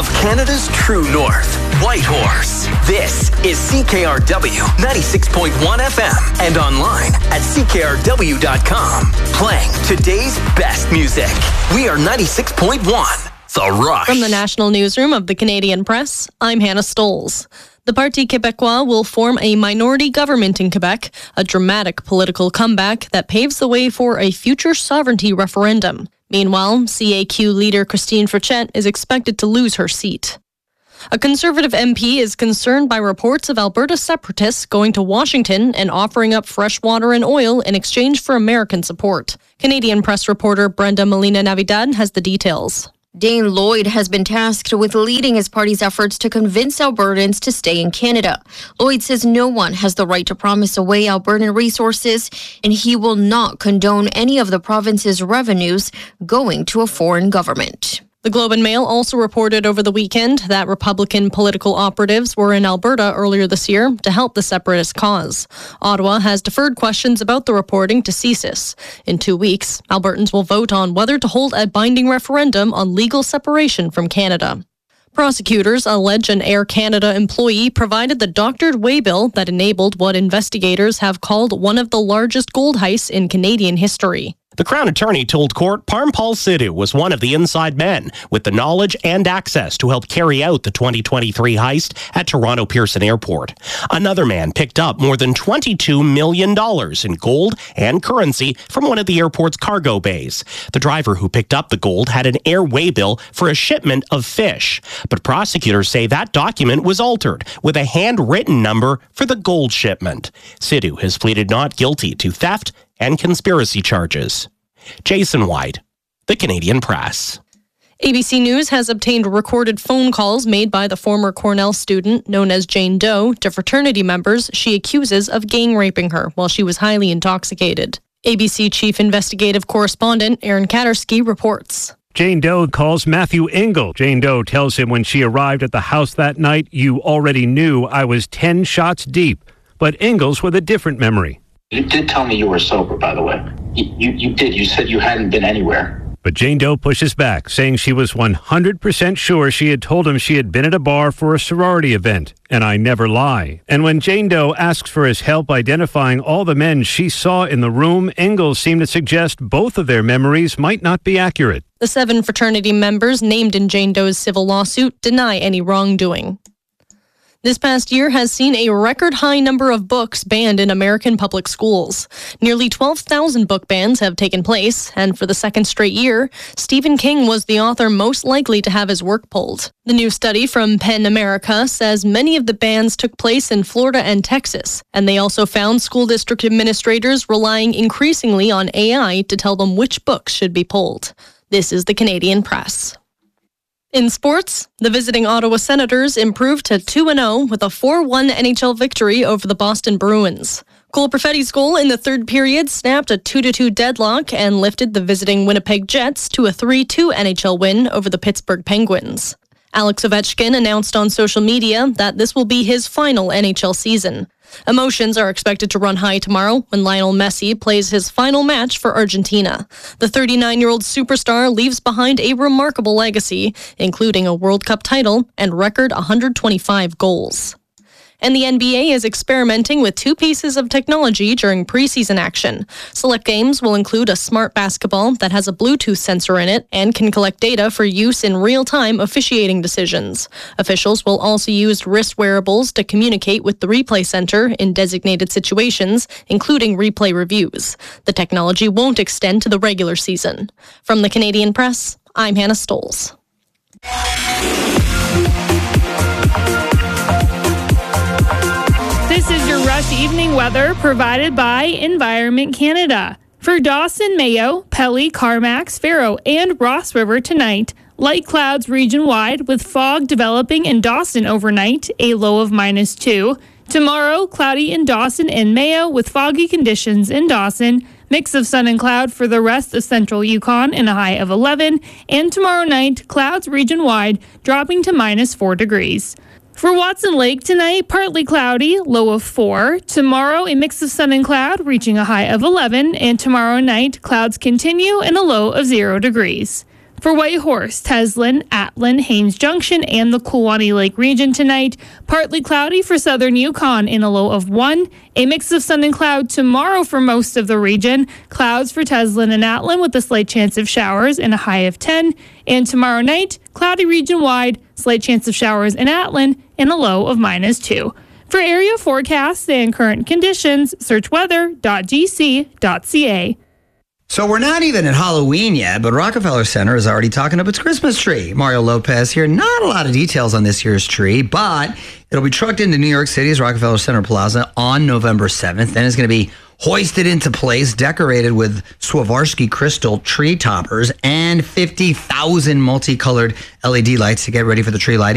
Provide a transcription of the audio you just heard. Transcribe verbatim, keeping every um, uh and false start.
of Canada's true north, Whitehorse. This is C K R W ninety-six point one F M and online at C K R W dot com. Playing today's best music. We are ninety-six point one, The Rush. From the National Newsroom of the Canadian Press, I'm Hannah Stoles. The Parti Québécois will form a minority government in Quebec, a dramatic political comeback that paves the way for a future sovereignty referendum. Meanwhile, C A Q leader Christine Frechette is expected to lose her seat. A Conservative M P is concerned by reports of Alberta separatists going to Washington and offering up fresh water and oil in exchange for American support. Canadian Press reporter Brenda Molina-Navidad has the details. Dane Lloyd has been tasked with leading his party's efforts to convince Albertans to stay in Canada. Lloyd says no one has the right to promise away Albertan resources, and he will not condone any of the province's revenues going to a foreign government. The Globe and Mail also reported over the weekend that Republican political operatives were in Alberta earlier this year to help the separatist cause. Ottawa has deferred questions about the reporting to C S I S. In two weeks, Albertans will vote on whether to hold a binding referendum on legal separation from Canada. Prosecutors allege an Air Canada employee provided the doctored waybill that enabled what investigators have called one of the largest gold heists in Canadian history. The Crown Attorney told court Parmpal Sidhu was one of the inside men with the knowledge and access to help carry out the twenty twenty-three heist at Toronto Pearson Airport. Another man picked up more than twenty-two million dollars in gold and currency from one of the airport's cargo bays. The driver who picked up the gold had an air waybill for a shipment of fish, but prosecutors say that document was altered with a handwritten number for the gold shipment. Sidhu has pleaded not guilty to theft and conspiracy charges. Jason White, The Canadian Press. A B C News has obtained recorded phone calls made by the former Cornell student known as Jane Doe to fraternity members she accuses of gang raping her while she was highly intoxicated. A B C Chief Investigative Correspondent Aaron Katersky reports. Jane Doe calls Matthew Engel. Jane Doe tells him when she arrived at the house that night, "You already knew I was ten shots deep." But Engel's with a different memory. You did tell me you were sober, by the way. You, you, you did. You said you hadn't been anywhere. But Jane Doe pushes back, saying she was one hundred percent sure she had told him she had been at a bar for a sorority event, and I never lie. And when Jane Doe asks for his help identifying all the men she saw in the room, Engel seemed to suggest both of their memories might not be accurate. The seven fraternity members named in Jane Doe's civil lawsuit deny any wrongdoing. This past year has seen a record high number of books banned in American public schools. Nearly twelve thousand book bans have taken place, and for the second straight year, Stephen King was the author most likely to have his work pulled. The new study from PEN America says many of the bans took place in Florida and Texas, and they also found school district administrators relying increasingly on A I to tell them which books should be pulled. This is the Canadian Press. In sports, the visiting Ottawa Senators improved to two and oh with a four one N H L victory over the Boston Bruins. Cole Perfetti's goal in the third period snapped a two to two deadlock and lifted the visiting Winnipeg Jets to a three two N H L win over the Pittsburgh Penguins. Alex Ovechkin announced on social media that this will be his final N H L season. Emotions are expected to run high tomorrow when Lionel Messi plays his final match for Argentina. The thirty-nine-year-old superstar leaves behind a remarkable legacy, including a World Cup title and record one hundred twenty-five goals. And the N B A is experimenting with two pieces of technology during preseason action. Select games will include a smart basketball that has a Bluetooth sensor in it and can collect data for use in real-time officiating decisions. Officials will also use wrist wearables to communicate with the replay center in designated situations, including replay reviews. The technology won't extend to the regular season. From the Canadian Press, I'm Hannah Stoles. This is your Rush Evening weather provided by Environment Canada. For Dawson, Mayo, Pelly, Carmax, Faro, and Ross River tonight, light clouds region-wide with fog developing in Dawson overnight, a low of minus two. Tomorrow, cloudy in Dawson and Mayo with foggy conditions in Dawson. Mix of sun and cloud for the rest of central Yukon and a high of eleven. And tomorrow night, clouds region-wide dropping to minus four degrees. For Watson Lake tonight, partly cloudy, low of four. Tomorrow, a mix of sun and cloud, reaching a high of eleven. And tomorrow night, clouds continue and a low of zero degrees. For Whitehorse, Teslin, Atlin, Haines Junction, and the Kulwani Lake region tonight. Partly cloudy for southern Yukon in a low of one. A mix of sun and cloud tomorrow for most of the region. Clouds for Teslin and Atlin with a slight chance of showers and a high of ten. And tomorrow night, cloudy region-wide, slight chance of showers in Atlin and a low of minus two. For area forecasts and current conditions, search weather dot d c dot c a. So we're not even at Halloween yet, but Rockefeller Center is already talking up its Christmas tree. Mario Lopez here. Not a lot of details on this year's tree, but it'll be trucked into New York City's Rockefeller Center Plaza on November seventh. Then it's going to be hoisted into place, decorated with Swarovski crystal tree toppers and fifty thousand multicolored L E D lights to get ready for the tree lighting.